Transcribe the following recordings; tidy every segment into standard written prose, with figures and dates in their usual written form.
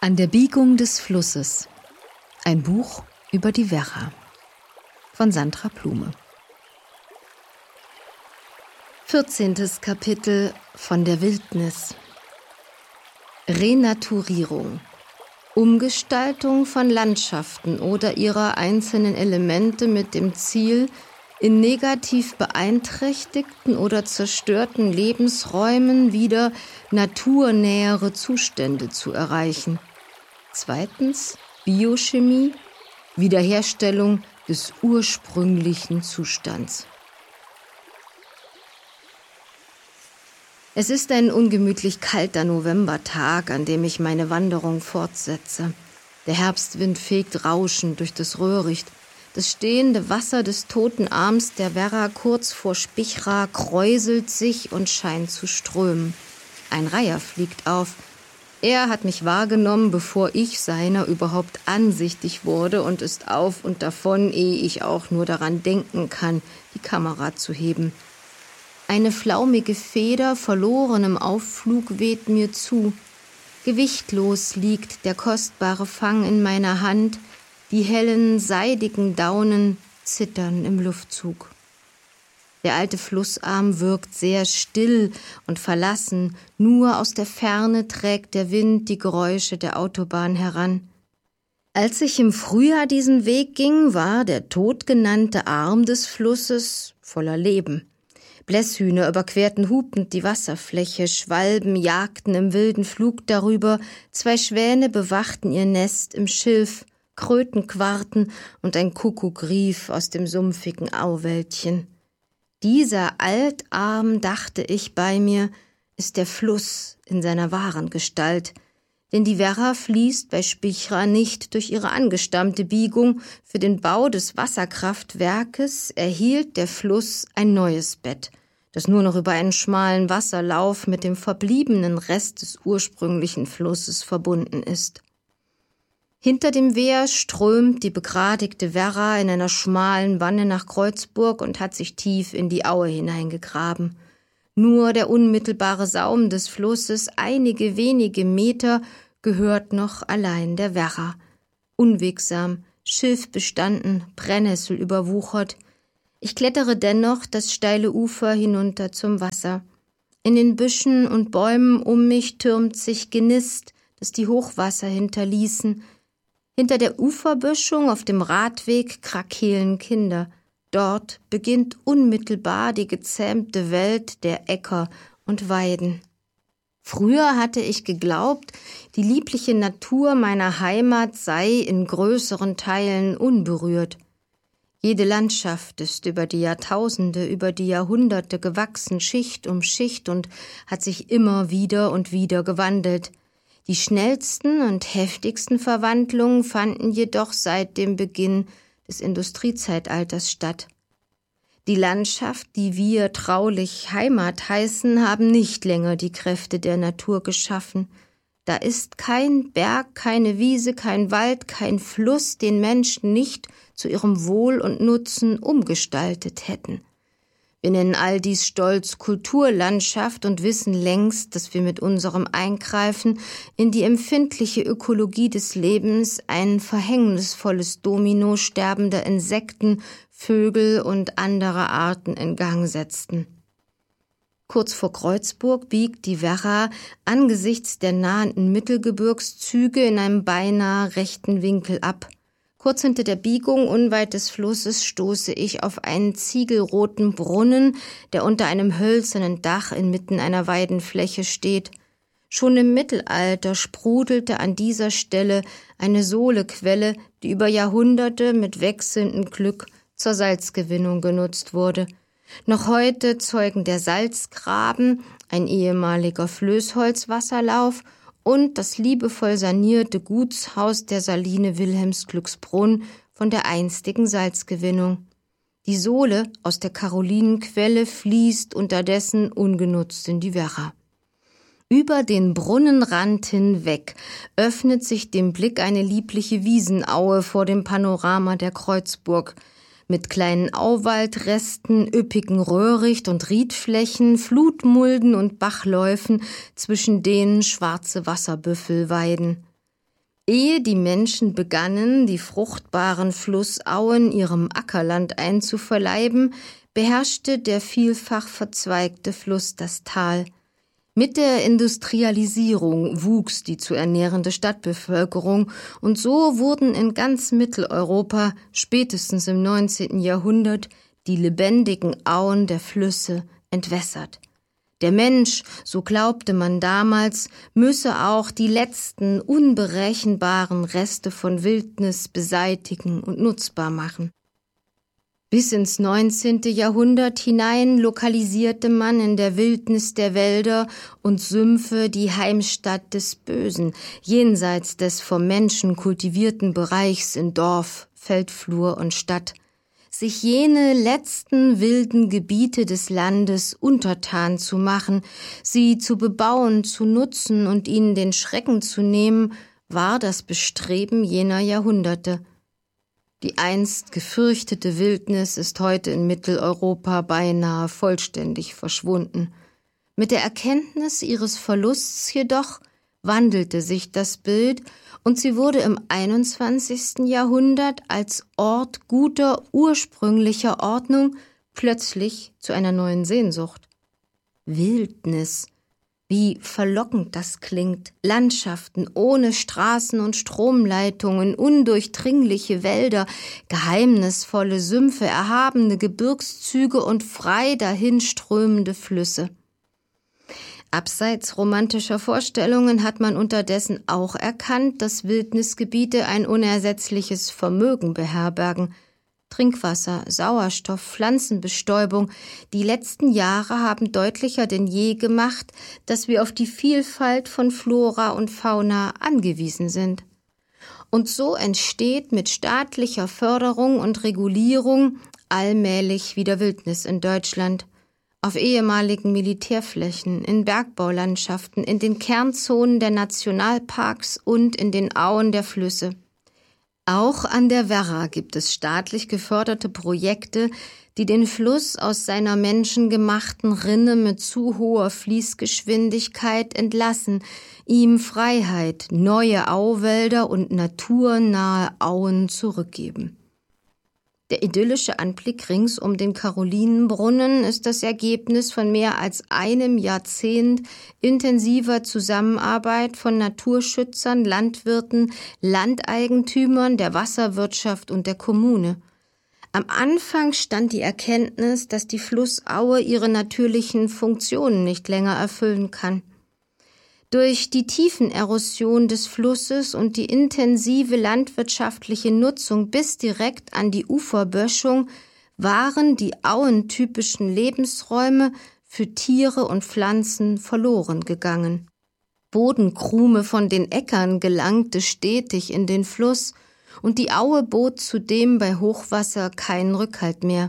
An der Biegung des Flusses. Ein Buch über die Werra von Sandra Blume. 14. Kapitel von der Wildnis. Renaturierung. Umgestaltung von Landschaften oder ihrer einzelnen Elemente mit dem Ziel, in negativ beeinträchtigten oder zerstörten Lebensräumen wieder naturnähere Zustände zu erreichen. 2. Biochemie, Wiederherstellung des ursprünglichen Zustands. Es ist ein ungemütlich kalter Novembertag, an dem ich meine Wanderung fortsetze. Der Herbstwind fegt rauschend durch das Röhricht. Das stehende Wasser des toten Arms der Werra kurz vor Spichra kräuselt sich und scheint zu strömen. Ein Reiher fliegt auf. Er hat mich wahrgenommen, bevor ich seiner überhaupt ansichtig wurde, und ist auf und davon, ehe ich auch nur daran denken kann, die Kamera zu heben. Eine flaumige Feder verloren im Aufflug weht mir zu. Gewichtlos liegt der kostbare Fang in meiner Hand, die hellen, seidigen Daunen zittern im Luftzug. Der alte Flussarm wirkt sehr still und verlassen, nur aus der Ferne trägt der Wind die Geräusche der Autobahn heran. Als ich im Frühjahr diesen Weg ging, war der totgenannte Arm des Flusses voller Leben. Blässhühner überquerten hupend die Wasserfläche, Schwalben jagten im wilden Flug darüber, 2 Schwäne bewachten ihr Nest im Schilf, Kröten quarrten und ein Kuckuck rief aus dem sumpfigen Auwäldchen. Dieser Altarm, dachte ich bei mir, ist der Fluss in seiner wahren Gestalt, denn die Werra fließt bei Spichra nicht durch ihre angestammte Biegung. Für den Bau des Wasserkraftwerkes erhielt der Fluss ein neues Bett, das nur noch über einen schmalen Wasserlauf mit dem verbliebenen Rest des ursprünglichen Flusses verbunden ist. Hinter dem Wehr strömt die begradigte Werra in einer schmalen Wanne nach Kreuzburg und hat sich tief in die Aue hineingegraben. Nur der unmittelbare Saum des Flusses, einige wenige Meter, gehört noch allein der Werra. Unwegsam, schilfbestanden, Brennnessel überwuchert. Ich klettere dennoch das steile Ufer hinunter zum Wasser. In den Büschen und Bäumen um mich türmt sich Genist, das die Hochwasser hinterließen. Hinter der Uferböschung auf dem Radweg krakeelen Kinder. Dort beginnt unmittelbar die gezähmte Welt der Äcker und Weiden. Früher hatte ich geglaubt, die liebliche Natur meiner Heimat sei in größeren Teilen unberührt. Jede Landschaft ist über die Jahrtausende, über die Jahrhunderte gewachsen, Schicht um Schicht, und hat sich immer wieder und wieder gewandelt. Die schnellsten und heftigsten Verwandlungen fanden jedoch seit dem Beginn des Industriezeitalters statt. Die Landschaft, die wir traulich Heimat heißen, haben nicht länger die Kräfte der Natur geschaffen. Da ist kein Berg, keine Wiese, kein Wald, kein Fluss, den Menschen nicht zu ihrem Wohl und Nutzen umgestaltet hätten. Wir nennen all dies stolz Kulturlandschaft und wissen längst, dass wir mit unserem Eingreifen in die empfindliche Ökologie des Lebens ein verhängnisvolles Domino sterbender Insekten, Vögel und anderer Arten in Gang setzten. Kurz vor Kreuzburg biegt die Werra angesichts der nahenden Mittelgebirgszüge in einem beinahe rechten Winkel ab. Kurz hinter der Biegung unweit des Flusses stoße ich auf einen ziegelroten Brunnen, der unter einem hölzernen Dach inmitten einer Weidenfläche steht. Schon im Mittelalter sprudelte an dieser Stelle eine Sohlequelle, die über Jahrhunderte mit wechselndem Glück zur Salzgewinnung genutzt wurde. Noch heute zeugen der Salzgraben, ein ehemaliger Flößholzwasserlauf, und das liebevoll sanierte Gutshaus der Saline Wilhelmsglücksbrunn von der einstigen Salzgewinnung. Die Sohle aus der Karolinenquelle fließt unterdessen ungenutzt in die Werra. Über den Brunnenrand hinweg öffnet sich dem Blick eine liebliche Wiesenaue vor dem Panorama der Kreuzburg, mit kleinen Auwaldresten, üppigen Röhricht- und Riedflächen, Flutmulden und Bachläufen, zwischen denen schwarze Wasserbüffel weiden. Ehe die Menschen begannen, die fruchtbaren Flussauen ihrem Ackerland einzuverleiben, beherrschte der vielfach verzweigte Fluss das Tal. Mit der Industrialisierung wuchs die zu ernährende Stadtbevölkerung und so wurden in ganz Mitteleuropa spätestens im 19. Jahrhundert die lebendigen Auen der Flüsse entwässert. Der Mensch, so glaubte man damals, müsse auch die letzten unberechenbaren Reste von Wildnis beseitigen und nutzbar machen. Bis ins 19. Jahrhundert hinein lokalisierte man in der Wildnis der Wälder und Sümpfe die Heimstatt des Bösen, jenseits des vom Menschen kultivierten Bereichs in Dorf, Feldflur und Stadt. Sich jene letzten wilden Gebiete des Landes untertan zu machen, sie zu bebauen, zu nutzen und ihnen den Schrecken zu nehmen, war das Bestreben jener Jahrhunderte. Die einst gefürchtete Wildnis ist heute in Mitteleuropa beinahe vollständig verschwunden. Mit der Erkenntnis ihres Verlusts jedoch wandelte sich das Bild und sie wurde im 21. Jahrhundert als Ort guter, ursprünglicher Ordnung plötzlich zu einer neuen Sehnsucht. Wildnis. Wie verlockend das klingt. Landschaften ohne Straßen und Stromleitungen, undurchdringliche Wälder, geheimnisvolle Sümpfe, erhabene Gebirgszüge und frei dahinströmende Flüsse. Abseits romantischer Vorstellungen hat man unterdessen auch erkannt, dass Wildnisgebiete ein unersetzliches Vermögen beherbergen. Trinkwasser, Sauerstoff, Pflanzenbestäubung. Die letzten Jahre haben deutlicher denn je gemacht, dass wir auf die Vielfalt von Flora und Fauna angewiesen sind. Und so entsteht mit staatlicher Förderung und Regulierung allmählich wieder Wildnis in Deutschland. Auf ehemaligen Militärflächen, in Bergbaulandschaften, in den Kernzonen der Nationalparks und in den Auen der Flüsse. Auch an der Werra gibt es staatlich geförderte Projekte, die den Fluss aus seiner menschengemachten Rinne mit zu hoher Fließgeschwindigkeit entlassen, ihm Freiheit, neue Auwälder und naturnahe Auen zurückgeben. Der idyllische Anblick rings um den Karolinenbrunnen ist das Ergebnis von mehr als einem Jahrzehnt intensiver Zusammenarbeit von Naturschützern, Landwirten, Landeigentümern, der Wasserwirtschaft und der Kommune. Am Anfang stand die Erkenntnis, dass die Flussaue ihre natürlichen Funktionen nicht länger erfüllen kann. Durch die Tiefenerosion des Flusses und die intensive landwirtschaftliche Nutzung bis direkt an die Uferböschung waren die auentypischen Lebensräume für Tiere und Pflanzen verloren gegangen. Bodenkrume von den Äckern gelangte stetig in den Fluss und die Aue bot zudem bei Hochwasser keinen Rückhalt mehr.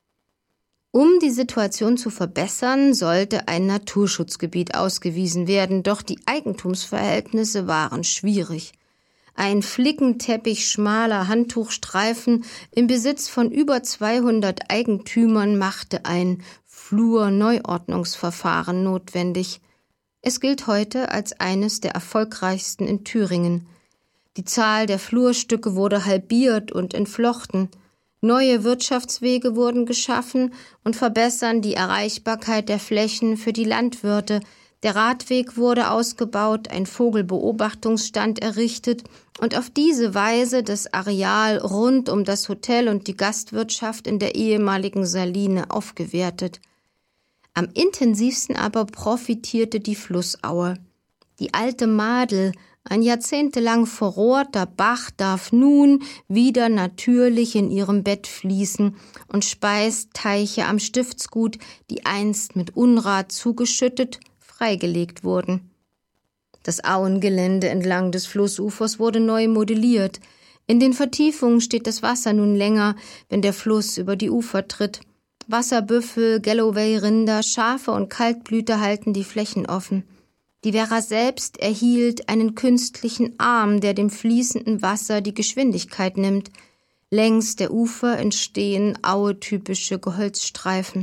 Um die Situation zu verbessern, sollte ein Naturschutzgebiet ausgewiesen werden, doch die Eigentumsverhältnisse waren schwierig. Ein Flickenteppich schmaler Handtuchstreifen im Besitz von über 200 Eigentümern machte ein Flurneuordnungsverfahren notwendig. Es gilt heute als eines der erfolgreichsten in Thüringen. Die Zahl der Flurstücke wurde halbiert und entflochten. Neue Wirtschaftswege wurden geschaffen und verbessern die Erreichbarkeit der Flächen für die Landwirte. Der Radweg wurde ausgebaut, ein Vogelbeobachtungsstand errichtet und auf diese Weise das Areal rund um das Hotel und die Gastwirtschaft in der ehemaligen Saline aufgewertet. Am intensivsten aber profitierte die Flussaue. Die alte Madel, ein jahrzehntelang verrohrter Bach, darf nun wieder natürlich in ihrem Bett fließen und speist Teiche am Stiftsgut, die einst mit Unrat zugeschüttet, freigelegt wurden. Das Auengelände entlang des Flussufers wurde neu modelliert. In den Vertiefungen steht das Wasser nun länger, wenn der Fluss über die Ufer tritt. Wasserbüffel, Galloway-Rinder, Schafe und Kaltblüter halten die Flächen offen. Die Werra selbst erhielt einen künstlichen Arm, der dem fließenden Wasser die Geschwindigkeit nimmt. Längs der Ufer entstehen auetypische Geholzstreifen.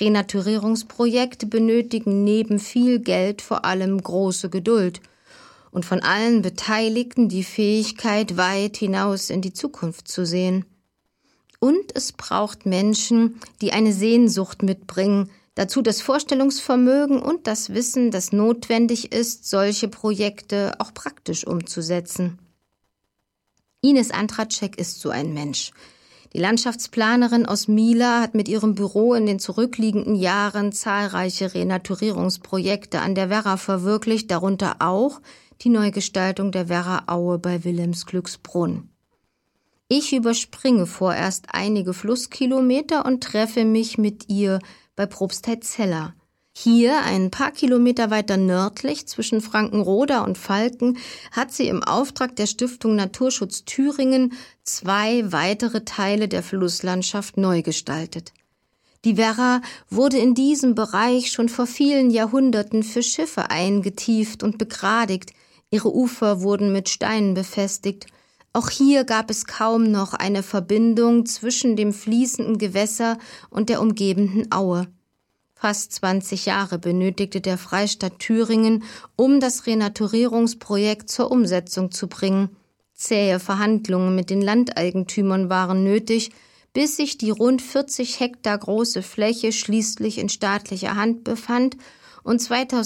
Renaturierungsprojekte benötigen neben viel Geld vor allem große Geduld. und von allen Beteiligten die Fähigkeit, weit hinaus in die Zukunft zu sehen. Und es braucht Menschen, die eine Sehnsucht mitbringen, dazu das Vorstellungsvermögen und das Wissen, das notwendig ist, solche Projekte auch praktisch umzusetzen. Ines Antracek ist so ein Mensch. Die Landschaftsplanerin aus Mila hat mit ihrem Büro in den zurückliegenden Jahren zahlreiche Renaturierungsprojekte an der Werra verwirklicht, darunter auch die Neugestaltung der Werraaue bei Wilhelmsglücksbrunn. Ich überspringe vorerst einige Flusskilometer und treffe mich mit ihr bei Probstheizella. Hier, ein paar Kilometer weiter nördlich, zwischen Frankenroda und Falken, hat sie im Auftrag der Stiftung Naturschutz Thüringen 2 weitere Teile der Flusslandschaft neu gestaltet. Die Werra wurde in diesem Bereich schon vor vielen Jahrhunderten für Schiffe eingetieft und begradigt. Ihre Ufer wurden mit Steinen befestigt. Auch hier gab es kaum noch eine Verbindung zwischen dem fließenden Gewässer und der umgebenden Aue. Fast 20 Jahre benötigte der Freistaat Thüringen, um das Renaturierungsprojekt zur Umsetzung zu bringen. Zähe Verhandlungen mit den Landeigentümern waren nötig, bis sich die rund 40 Hektar große Fläche schließlich in staatlicher Hand befand und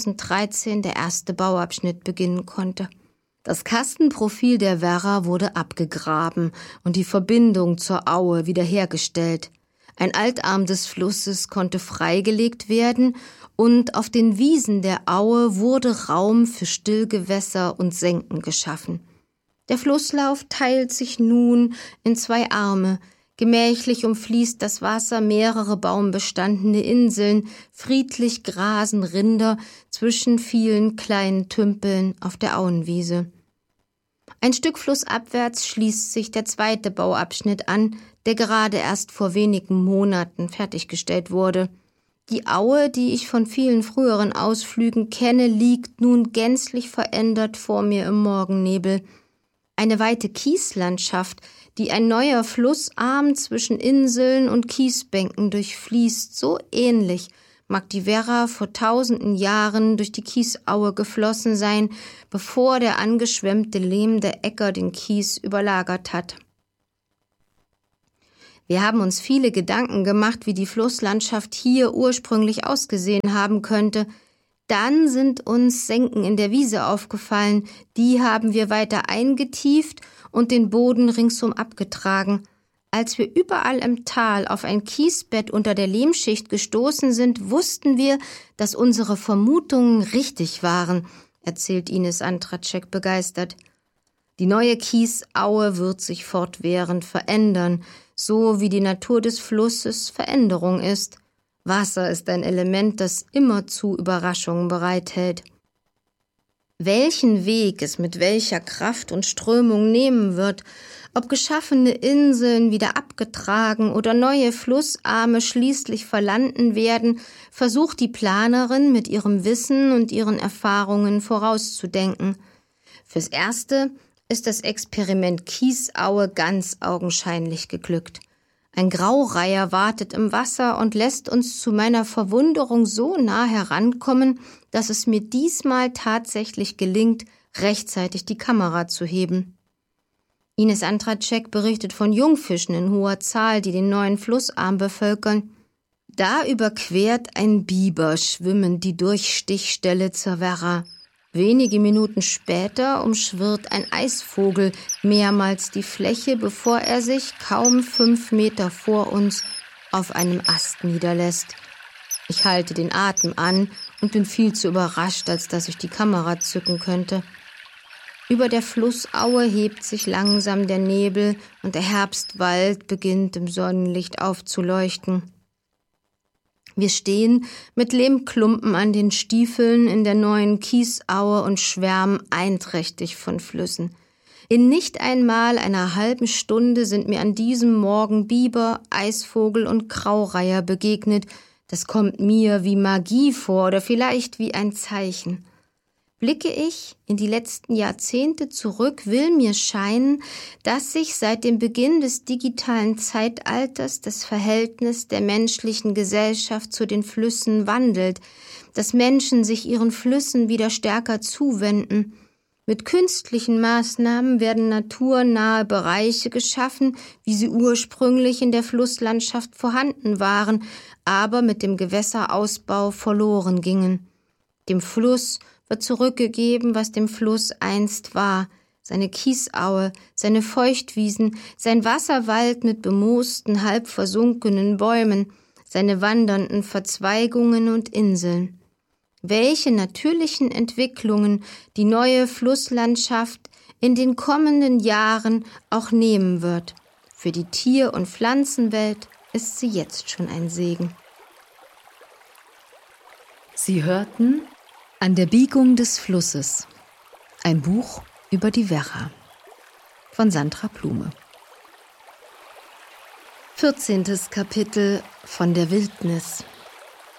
2013 der erste Bauabschnitt beginnen konnte. Das Kastenprofil der Werra wurde abgegraben und die Verbindung zur Aue wiederhergestellt. Ein Altarm des Flusses konnte freigelegt werden und auf den Wiesen der Aue wurde Raum für Stillgewässer und Senken geschaffen. Der Flusslauf teilt sich nun in 2 Arme. Gemächlich umfließt das Wasser mehrere baumbestandene Inseln, friedlich grasen Rinder zwischen vielen kleinen Tümpeln auf der Auenwiese. Ein Stück flussabwärts schließt sich der zweite Bauabschnitt an, der gerade erst vor wenigen Monaten fertiggestellt wurde. Die Aue, die ich von vielen früheren Ausflügen kenne, liegt nun gänzlich verändert vor mir im Morgennebel. Eine weite Kieslandschaft, die ein neuer Flussarm zwischen Inseln und Kiesbänken durchfließt, so ähnlich mag die Werra vor tausenden Jahren durch die Kiesaue geflossen sein, bevor der angeschwemmte Lehm der Äcker den Kies überlagert hat. Wir haben uns viele Gedanken gemacht, wie die Flusslandschaft hier ursprünglich ausgesehen haben könnte. Dann sind uns Senken in der Wiese aufgefallen, die haben wir weiter eingetieft und den Boden ringsum abgetragen. Als wir überall im Tal auf ein Kiesbett unter der Lehmschicht gestoßen sind, wussten wir, dass unsere Vermutungen richtig waren, erzählt Ines Antracek begeistert. Die neue Kiesaue wird sich fortwährend verändern, so wie die Natur des Flusses Veränderung ist. Wasser ist ein Element, das immerzu Überraschungen bereithält. Welchen Weg es mit welcher Kraft und Strömung nehmen wird, ob geschaffene Inseln wieder abgetragen oder neue Flussarme schließlich verlanden werden, versucht die Planerin mit ihrem Wissen und ihren Erfahrungen vorauszudenken. Fürs Erste ist das Experiment Kiesaue ganz augenscheinlich geglückt. Ein Graureiher wartet im Wasser und lässt uns zu meiner Verwunderung so nah herankommen, dass es mir diesmal tatsächlich gelingt, rechtzeitig die Kamera zu heben. Ines Antracek berichtet von Jungfischen in hoher Zahl, die den neuen Flussarm bevölkern. Da überquert ein Biber schwimmend die Durchstichstelle zur Werra. Wenige Minuten später umschwirrt ein Eisvogel mehrmals die Fläche, bevor er sich kaum 5 Meter vor uns auf einem Ast niederlässt. Ich halte den Atem an und bin viel zu überrascht, als dass ich die Kamera zücken könnte. Über der Flussaue hebt sich langsam der Nebel und der Herbstwald beginnt im Sonnenlicht aufzuleuchten. Wir stehen mit Lehmklumpen an den Stiefeln in der neuen Kiesaue und schwärmen einträchtig von Flüssen. In nicht einmal einer halben Stunde sind mir an diesem Morgen Biber, Eisvogel und Graureiher begegnet. Das kommt mir wie Magie vor oder vielleicht wie ein Zeichen. Blicke ich in die letzten Jahrzehnte zurück, will mir scheinen, dass sich seit dem Beginn des digitalen Zeitalters das Verhältnis der menschlichen Gesellschaft zu den Flüssen wandelt, dass Menschen sich ihren Flüssen wieder stärker zuwenden. Mit künstlichen Maßnahmen werden naturnahe Bereiche geschaffen, wie sie ursprünglich in der Flusslandschaft vorhanden waren, aber mit dem Gewässerausbau verloren gingen. Dem Fluss wird zurückgegeben, was dem Fluss einst war: seine Kiesaue, seine Feuchtwiesen, sein Wasserwald mit bemoosten, halb versunkenen Bäumen, seine wandernden Verzweigungen und Inseln. Welche natürlichen Entwicklungen die neue Flusslandschaft in den kommenden Jahren auch nehmen wird. Für die Tier- und Pflanzenwelt ist sie jetzt schon ein Segen. Sie hörten An der Biegung des Flusses, ein Buch über die Werra von Sandra Blume. 14. Kapitel von der Wildnis.